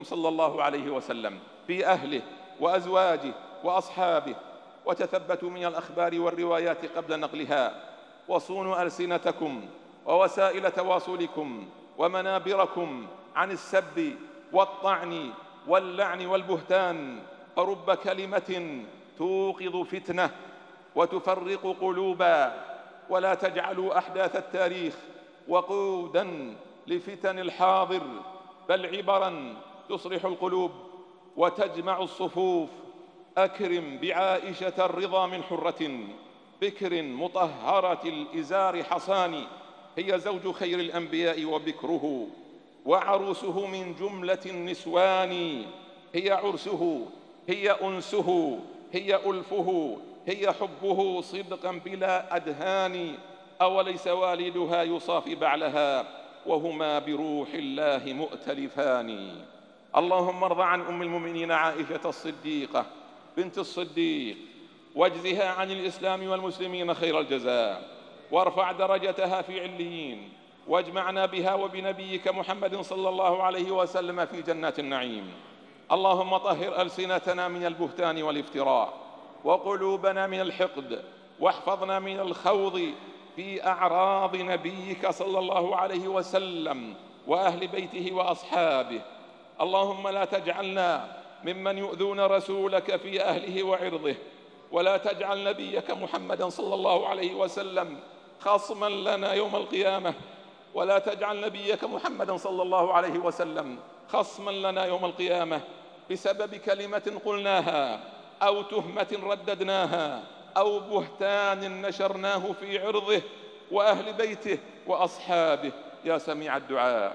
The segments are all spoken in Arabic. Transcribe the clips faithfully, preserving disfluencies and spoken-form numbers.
صلى الله عليه وسلم في أهله وأزواجه وأصحابه، وتثبتوا من الأخبار والروايات قبل نقلها، وصونوا ألسنتكم ووسائل تواصلكم ومنابركم عن السب والطعن واللعن والبهتان، فرب كلمة توقظ فتنة وتفرق قلوبا. ولا تجعلوا أحداث التاريخ وقودا لفتن الحاضر، بل عبرا تصلح القلوب وتجمع الصفوف. أكرم بعائشة الرضا من حرة بكر مطهرة الإزار حصان، هي زوج خير الأنبياء وبكره، وعروسه من جملة النسوان. هي عرسه، هي أنسه، هي ألفه، هي حبه صدقا بلا أدهان. أوليس والدها يصافي بعلها وهما بروح الله مؤتلفان. اللهم ارض عن أم المؤمنين عائشة الصديقة بنت الصديق، واجزها عن الإسلام والمسلمين خير الجزاء، وارفع درجتها في عليين، واجمعنا بها وبنبيك محمد صلى الله عليه وسلم في جنات النعيم. اللهم طهر ألسنتنا من البهتان والافتراء، وقلوبنا من الحقد، واحفظنا من الخوض في أعراض نبيك صلى الله عليه وسلم وأهل بيته وأصحابه. اللهم لا تجعلنا ممن يؤذون رسولك في أهله وعرضه، ولا تجعل نبيك محمدا صلى الله عليه وسلم خصما لنا يوم القيامة، ولا تجعل نبيك محمدا صلى الله عليه وسلم خصما لنا يوم القيامة بسبب كلمة قلناها أو تهمة رددناها أو بهتان نشرناه في عرضه وأهل بيته وأصحابه، يا سميع الدعاء.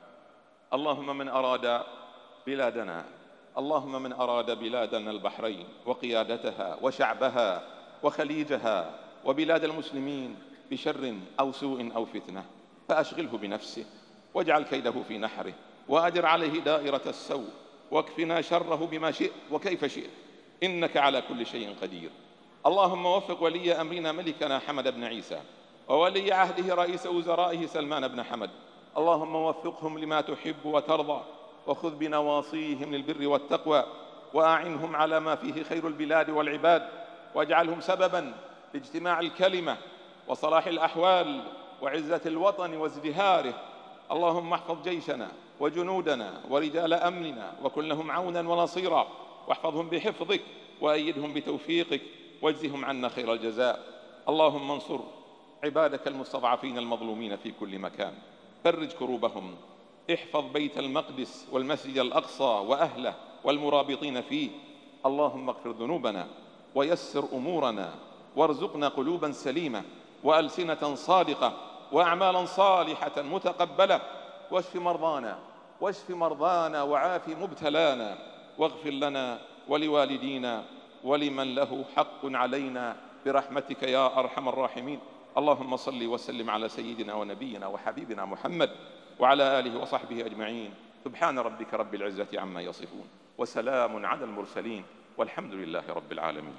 اللهم من أراد بلادنا اللهم من أراد بلادنا البحرين وقيادتها وشعبها وخليجها وبلاد المسلمين بشر أو سوء أو فتنة، فأشغله بنفسه واجعل كيده في نحره، وأدر عليه دائرة السوء، واكفنا شره بما شئت وكيف شئت، إنك على كل شيء قدير. اللهم وفق ولي أمرنا ملكنا حمد بن عيسى، وولي عهده رئيس وزرائه سلمان بن حمد، اللهم وفقهم لما تحب وترضى، وخذ بنواصيهم للبر والتقوى، وأعنهم على ما فيه خير البلاد والعباد، واجعلهم سببا لاجتماع الكلمة وصلاح الأحوال وعزة الوطن وازدهاره. اللهم احفظ جيشنا وجنودنا ورجال أمننا وكن لهم عونا ونصيرا، واحفظهم بحفظك وأيدهم بتوفيقك، واجزهم عنا خير الجزاء. اللهم انصر عبادك المستضعفين المظلومين في كل مكان، فرج كروبهم، احفظ بيت المقدس والمسجد الأقصى وأهله والمرابطين فيه. اللهم اغفر ذنوبنا ويسر أمورنا، وارزقنا قلوبا سليمة وألسنة صادقة وأعمالا صالحة متقبلة، واشف مرضانا واشف مرضانا وعاف مبتلانا، واغفر لنا ولوالدينا ولمن له حق علينا برحمتك يا أرحم الراحمين. اللهم صل وسلم على سيدنا ونبينا وحبيبنا محمد وعلى آله وصحبه أجمعين. سبحان ربك رب العزة عما يصفون، وسلام على المرسلين، والحمد لله رب العالمين.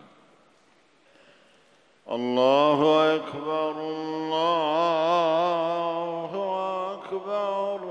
الله أكبر، الله أكبر.